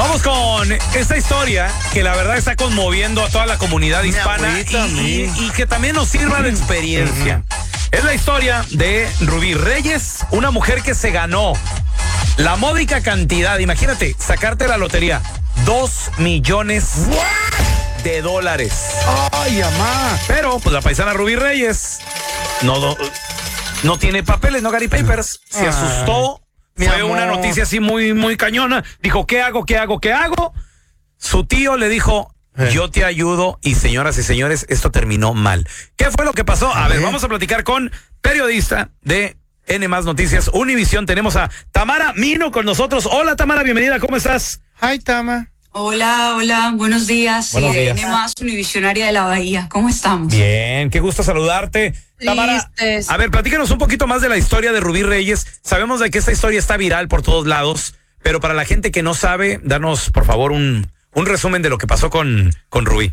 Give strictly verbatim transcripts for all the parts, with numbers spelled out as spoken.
Vamos con esta historia que la verdad está conmoviendo a toda la comunidad hispana y, y, y que también nos sirva de experiencia. Es la historia de Rubí Reyes, una mujer que se ganó la módica cantidad, imagínate, sacarte la lotería, dos millones de dólares. Ay, mamá. Pero, pues la paisana Rubí Reyes no, no tiene papeles, no Gary Papers, se asustó. Mi Fue amor. una noticia así muy, muy cañona. Dijo, ¿qué hago, qué hago, qué hago? Su tío le dijo, Eh. yo te ayudo. Y señoras y señores, esto terminó mal. ¿Qué fue lo que pasó? A ver, vamos a platicar con periodista de N más Noticias Univisión. Tenemos a Tamara Mino con nosotros. Hola, Tamara, bienvenida, ¿cómo estás? Hi, Tama. Hola, hola, buenos días. Buenos Sí, de días. N más Univisionaria de la Bahía. ¿Cómo estamos? Bien, qué gusto saludarte. Tamara, Tristes. a ver, platícanos un poquito más de la historia de Rubí Reyes. Sabemos de que esta historia está viral por todos lados, pero para la gente que no sabe, danos, por favor, un, un resumen de lo que pasó con, con Rubí.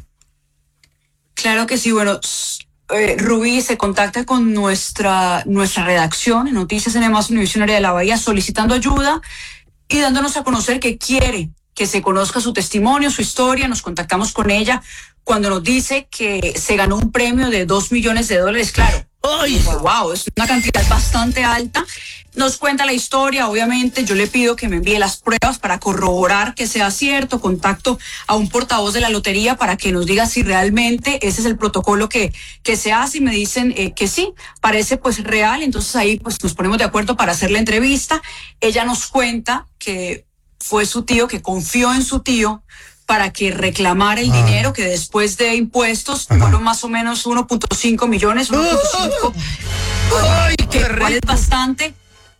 Claro que sí, bueno, s- eh, Rubí se contacta con nuestra, nuestra redacción en Noticias N más Univisionaria de la Bahía solicitando ayuda y dándonos a conocer que quiere que se conozca su testimonio, su historia. Nos contactamos con ella cuando nos dice que se ganó un premio de dos millones de dólares. Claro, Ay. wow, es una cantidad bastante alta. Nos cuenta la historia, obviamente yo le pido que me envíe las pruebas para corroborar que sea cierto. Contacto a un portavoz de la lotería para que nos diga si realmente ese es el protocolo que, que se hace, y me dicen eh, que sí, parece pues real. Entonces ahí pues nos ponemos de acuerdo para hacer la entrevista. Ella nos cuenta que fue su tío, que confió en su tío para que reclamara el Ah. dinero, que después de impuestos fueron más o menos uno punto cinco millones, uno punto cinco, Ay, que qué igual es rico. bastante.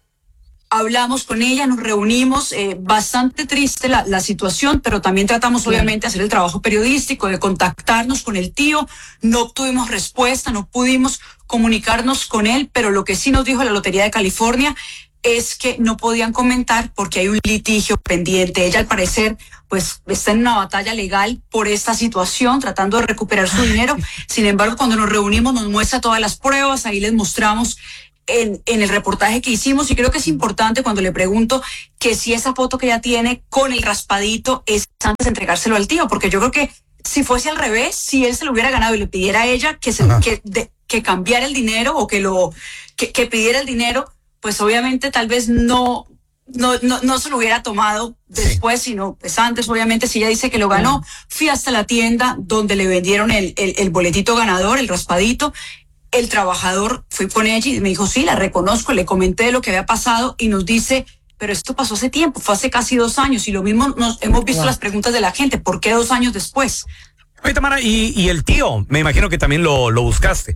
Hablamos con ella, nos reunimos, eh, bastante triste la, la situación, pero también tratamos obviamente de hacer el trabajo periodístico, de contactarnos con el tío. No obtuvimos respuesta, no pudimos comunicarnos con él, pero lo que sí nos dijo la Lotería de California es que no podían comentar porque hay un litigio pendiente. Ella, al parecer, pues está en una batalla legal por esta situación, tratando de recuperar su dinero. Sin embargo, cuando nos reunimos nos muestra todas las pruebas, ahí les mostramos en, en el reportaje que hicimos, y creo que es importante cuando le pregunto que si esa foto que ella tiene con el raspadito es antes de entregárselo al tío, porque yo creo que si fuese al revés, si él se lo hubiera ganado y le pidiera a ella que, se, que, de, que cambiara el dinero o que, lo, que, que pidiera el dinero, pues obviamente tal vez no, no, no, no se lo hubiera tomado después, sino pues antes. Obviamente, si ella dice que lo ganó, fui hasta la tienda donde le vendieron el, el, el boletito ganador, el raspadito. El trabajador, fui con ella y me dijo, sí, la reconozco, le comenté de lo que había pasado y nos dice, pero esto pasó hace tiempo, fue hace casi dos años, y lo mismo nos hemos visto Wow. las preguntas de la gente, ¿por qué dos años después? Oye, Tamara, y, y el tío, me imagino que también lo, lo buscaste.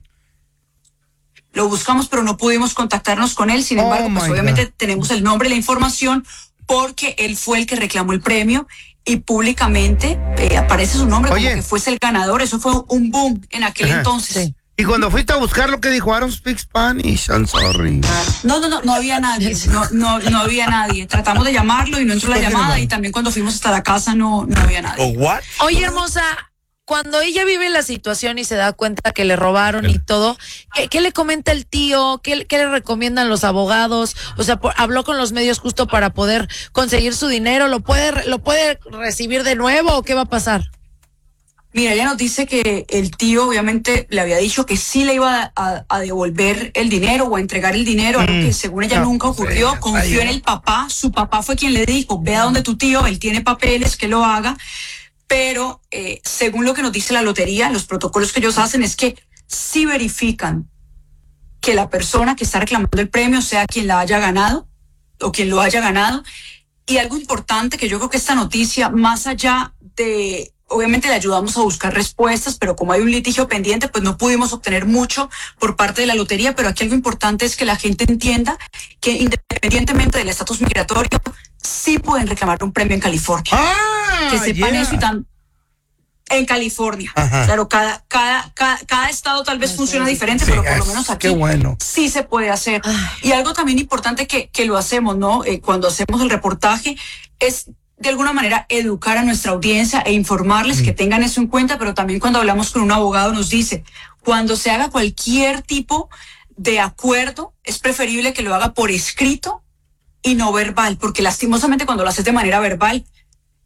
Lo buscamos, pero no pudimos contactarnos con él. Sin Oh, embargo, pues my obviamente God. tenemos el nombre y la información porque él fue el que reclamó el premio y públicamente eh, aparece su nombre Oye. como que fuese el ganador. Eso fue un boom en aquel Ajá. entonces. Sí. Y cuando fuiste a buscar lo que dijo, I don't speak Spanish, I'm sorry. No, no, no, no había nadie, no, no, no había nadie. Tratamos de llamarlo y no entró la ¿Por qué no? llamada, y también cuando fuimos hasta la casa no, no había nadie. ¿O what? Oye, hermosa, cuando ella vive la situación y se da cuenta que le robaron y todo, ¿qué, qué le comenta el tío? ¿Qué, qué le recomiendan los abogados? O sea, por- habló con los medios justo para poder conseguir su dinero. ¿Lo puede, re- lo puede recibir de nuevo o qué va a pasar? Mira, ella nos dice que el tío obviamente le había dicho que sí le iba a, a devolver el dinero o a entregar el dinero, algo que según ella No, nunca ocurrió. sí, Confió en el papá, su papá fue quien le dijo, ve a donde tu tío, él tiene papeles, que lo haga. Pero eh, según lo que nos dice la lotería, los protocolos que ellos hacen es que sí verifican que la persona que está reclamando el premio sea quien la haya ganado o quien lo haya ganado. Y algo importante, que yo creo que esta noticia, más allá de, obviamente le ayudamos a buscar respuestas, pero como hay un litigio pendiente, pues no pudimos obtener mucho por parte de la lotería. Pero aquí algo importante es que la gente entienda que independientemente del estatus migratorio, sí pueden reclamar un premio en California. Ah, Que sepan yeah. eso y tan... En California. Ajá. Claro, cada, cada, cada, cada estado tal vez funciona diferente, Sí, pero por lo es- menos aquí qué bueno. sí se puede hacer. Y algo también importante que, que lo hacemos, ¿no? Eh, cuando hacemos el reportaje, es de alguna manera educar a nuestra audiencia e informarles que tengan eso en cuenta, pero también cuando hablamos con un abogado nos dice, cuando se haga cualquier tipo de acuerdo, es preferible que lo haga por escrito y no verbal, porque lastimosamente cuando lo haces de manera verbal,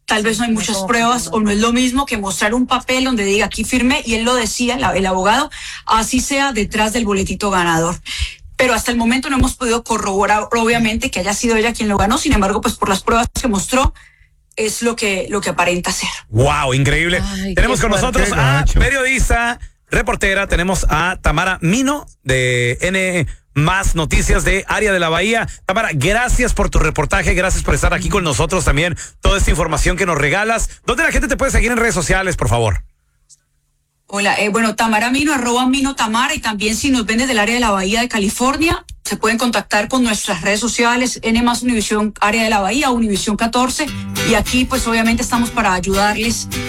tal vez no hay muchas pruebas o no es lo mismo que mostrar un papel donde diga aquí firmé, y él lo decía, la, el abogado, así sea detrás del boletito ganador. Pero hasta el momento no hemos podido corroborar, obviamente, que haya sido ella quien lo ganó. Sin embargo, pues por las pruebas que mostró, es lo que, lo que aparenta ser. Wow, increíble. Ay, tenemos con fuerte, nosotros a gacho. periodista, reportera, tenemos a Tamara Mino de N Más Noticias de Área de la Bahía. Tamara, gracias por tu reportaje, gracias por estar aquí con nosotros también, toda esta información que nos regalas. ¿Dónde la gente te puede seguir en redes sociales, por favor? Hola, eh, bueno, Tamara Mino, arroba Mino Tamara, y también si nos ven desde el área de la Bahía de California, se pueden contactar con nuestras redes sociales, N más Univisión Área de la Bahía, Univisión catorce, y aquí pues obviamente estamos para ayudarles